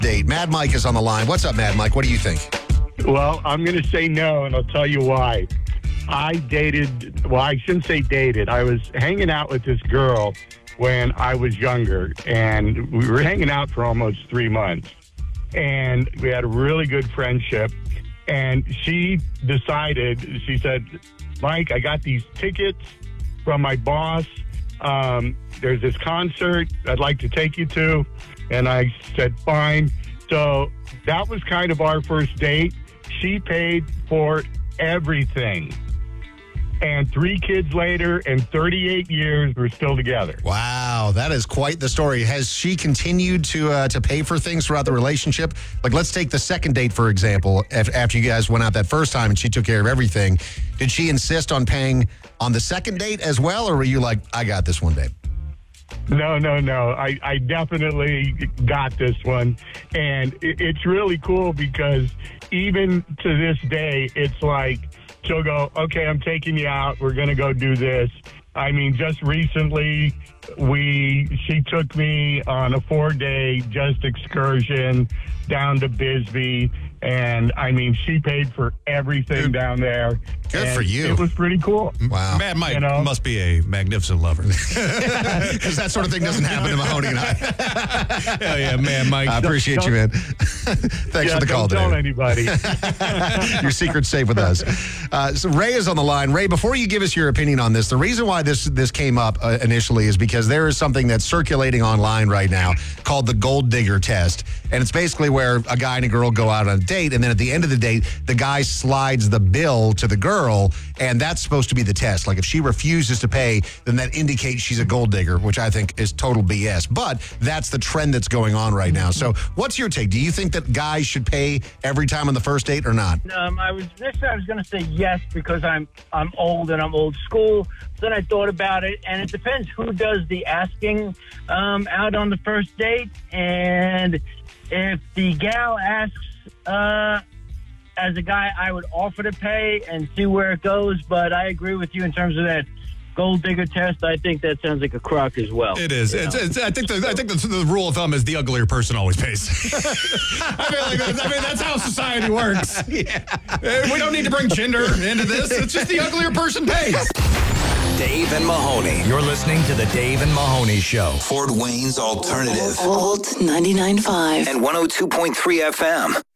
date. Mad Mike is on the line. What's up, Mad Mike? What do you think? Well, I'm going to say no, and I'll tell you why. I shouldn't say dated. I was hanging out with this girl when I was younger, and we were hanging out for almost 3 months. And we had a really good friendship. And she said, Mike, I got these tickets from my boss. There's this concert I'd like to take you to. And I said, fine. So that was kind of our first date. She paid for everything. And 3 kids later and 38 years, we're still together. Wow, that is quite the story. Has she continued to pay for things throughout the relationship? Like, let's take the second date, for example. After you guys went out that first time and she took care of everything, did she insist on paying on the second date as well? Or were you like, I got this one, babe? No. I definitely got this one. And it's really cool because even to this day, it's like, she'll go, okay, I'm taking you out. We're going to go do this. I mean, just recently, she took me on a 4-day just excursion down to Bisbee. And, I mean, she paid for everything down there. Good for you. It was pretty cool. Wow. Mad Mike must be a magnificent lover. Because that sort of thing doesn't happen to Mahoney and I. Hell yeah, Mad Mike. I appreciate you, man. Thanks for the call, don't Dave. tell anybody. Your secret's safe with us. So Ray is on the line. Ray, before you give us your opinion on this, the reason why this came up initially is because there is something that's circulating online right now called the gold digger test. And it's basically where a guy and a girl go out on a date, and then at the end of the date, the guy slides the bill to the girl, and that's supposed to be the test. Like, if she refuses to pay, then that indicates she's a gold digger, which I think is total BS. But that's the trend that's going on right now. So what's your take? Do you think that guys should pay every time on the first date or not? I was going to say yes because I'm old and I'm old school. Then I thought about it, and it depends who does the asking out on the first date. And if the gal asks as a guy, I would offer to pay and see where it goes. But I agree with you in terms of that gold digger test. I think that sounds like a crock as well. It is. I think the rule of thumb is the uglier person always pays. I feel like that's how society works. Yeah. We don't need to bring gender into this. It's just the uglier person pays. Dave and Mahoney. You're listening to the Dave and Mahoney Show. Fort Wayne's Alternative. Old 99.5 and 102.3 FM.